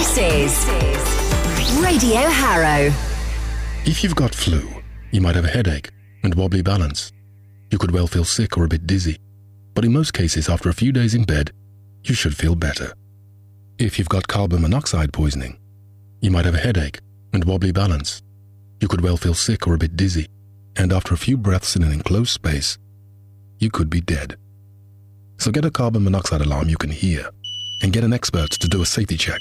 This is Radio Harrow. If you've got flu, you might have a headache and wobbly balance. You could well feel sick or a bit dizzy, but in most cases, after a few days in bed, you should feel better. If you've got carbon monoxide poisoning, you might have a headache and wobbly balance. You could well feel sick or a bit dizzy, and after a few breaths in an enclosed space, you could be dead. So get a carbon monoxide alarm you can hear, and get an expert to do a safety check.